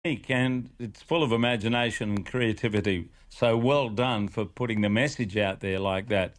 And it's full of imagination and creativity. So well done for putting the message out there like that.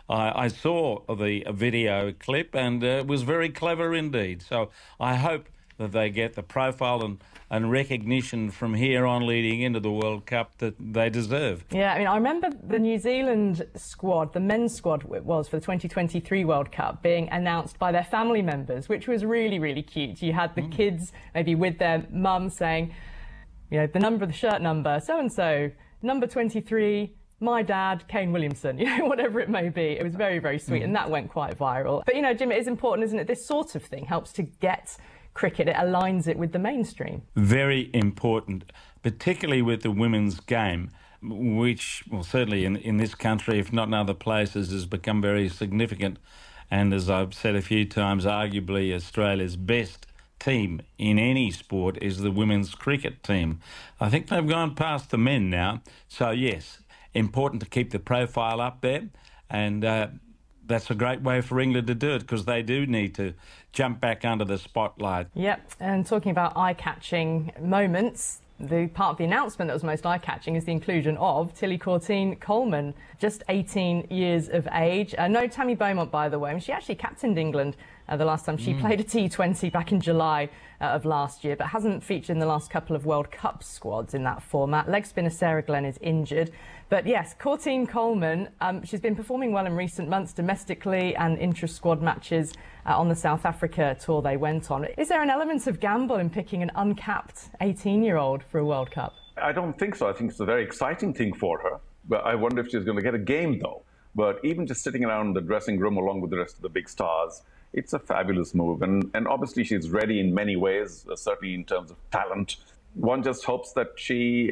I saw the video clip and it was very clever indeed. So I hope that they get the profile and recognition from here on leading into the World Cup that they deserve. Yeah, I mean, I remember the New Zealand squad, the men's squad it was for the 2023 World Cup, being announced by their family members, which was really, really cute. You had the kids maybe with their mum saying, you know, the number of the shirt number, so-and-so, number 23, my dad, Kane Williamson, you know, whatever it may be. It was very, very sweet, and that went quite viral. But, you know, Jim, it is important, isn't it? This sort of thing helps to get cricket. It aligns it with the mainstream. Very important, particularly with the women's game, which, well, certainly in this country, if not in other places, has become very significant. And as I've said a few times, arguably Australia's best team in any sport is the women's cricket team. I think they've gone past the men now. So, yes, important to keep the profile up there. And that's a great way for England to do it because they do need to jump back under the spotlight. Yep, and talking about eye-catching moments, the part of the announcement that was most eye-catching is the inclusion of Tilly Courtine-Coleman, just 18 years of age. No Tammy Beaumont, by the way. I mean, she actually captained England the last time she played a T20 back in July of last year, but hasn't featured in the last couple of World Cup squads in that format. Leg spinner Sarah Glenn is injured. But yes, Courtine-Coleman, she's been performing well in recent months domestically and intra-squad matches on the South Africa tour they went on. Is there an element of gamble in picking an uncapped 18-year-old for a World Cup? I don't think so. I think it's a very exciting thing for her. But I wonder if she's going to get a game, though. But even just sitting around the dressing room along with the rest of the big stars, it's a fabulous move. And obviously she's ready in many ways, certainly in terms of talent. One just hopes that she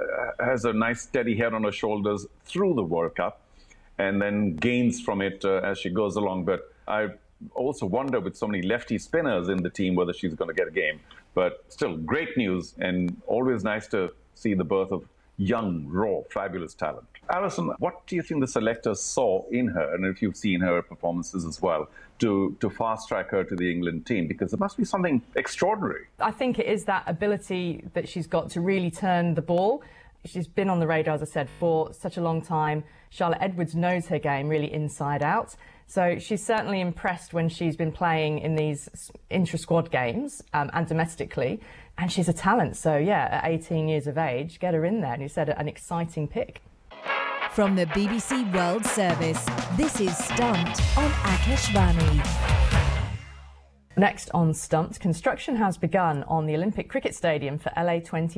has a nice steady head on her shoulders through the World Cup and then gains from it as she goes along. But I also wonder, with so many lefty spinners in the team, whether she's going to get a game. But still, great news, and always nice to see the birth of young, raw, fabulous talent. Alison, what do you think the selectors saw in her, and if you've seen her performances as well, to fast-track her to the England team? Because there must be something extraordinary. I think it is that ability that she's got to really turn the ball. She's been on the radar, as I said, for such a long time. Charlotte Edwards knows her game really inside out. So she's certainly impressed when she's been playing in these intra-squad games and domestically. And she's a talent. So, yeah, at 18 years of age, get her in there. And you said an exciting pick. From the BBC World Service, this is Stumped on Akashvani. Next on Stumped, construction has begun on the Olympic Cricket Stadium for LA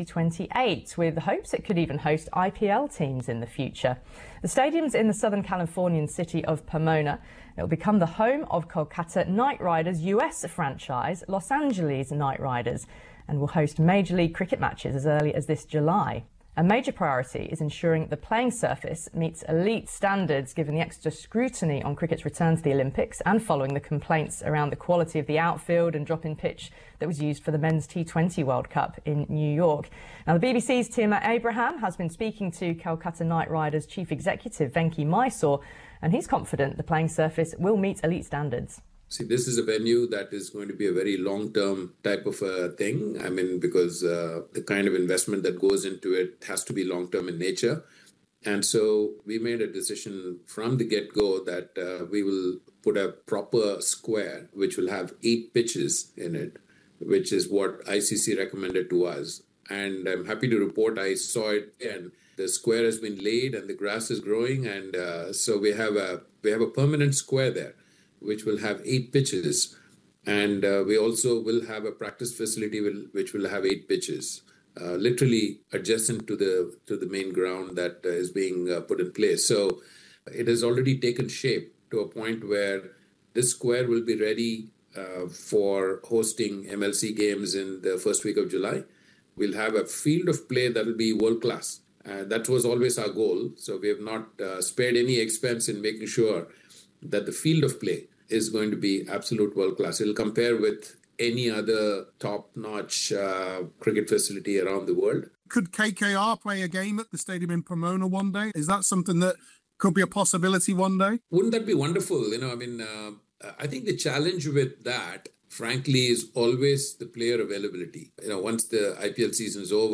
2028, with hopes it could even host IPL teams in the future. The stadium's in the Southern Californian city of Pomona. It will become the home of Kolkata Knight Riders' US franchise, Los Angeles Knight Riders, and will host Major League Cricket matches as early as this July. A major priority is ensuring the playing surface meets elite standards given the extra scrutiny on cricket's return to the Olympics and following the complaints around the quality of the outfield and drop-in pitch that was used for the men's T20 World Cup in New York. Now, the BBC's Tima Abraham has been speaking to Kolkata Knight Riders Chief Executive Venki Mysore, and he's confident the playing surface will meet elite standards. See, this is a venue that is going to be a very long-term type of a thing. I mean, because the kind of investment that goes into it has to be long-term in nature. And so we made a decision from the get-go that we will put a proper square, which will have 8 pitches in it, which is what ICC recommended to us. And I'm happy to report I saw it, and the square has been laid and the grass is growing. And so we have a permanent square there, which will have 8 pitches. And we also will have a practice facility which will have 8 pitches, literally adjacent to the main ground that is being put in place. So it has already taken shape to a point where this square will be ready for hosting MLC games in the first week of July. We'll have a field of play that will be world-class. That was always our goal. So we have not spared any expense in making sure that the field of play is going to be absolute world-class. It'll compare with any other top-notch cricket facility around the world. Could KKR play a game at the stadium in Pomona one day? Is that something that could be a possibility one day? Wouldn't that be wonderful? I think the challenge with that, frankly, is always the player availability. Once the IPL season is over,